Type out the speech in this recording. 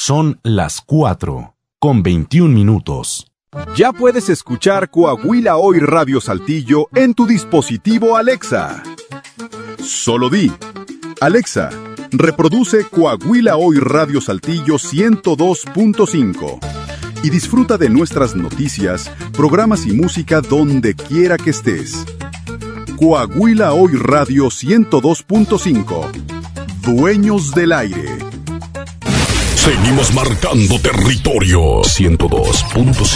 Son las 4:21. Ya puedes escuchar Coahuila Hoy Radio Saltillo en tu dispositivo Alexa. Solo di: Alexa, reproduce Coahuila Hoy Radio Saltillo 102.5 y disfruta de nuestras noticias, programas y música donde quiera que estés. Coahuila Hoy Radio 102.5. Dueños del aire. Seguimos marcando territorio. 102.5.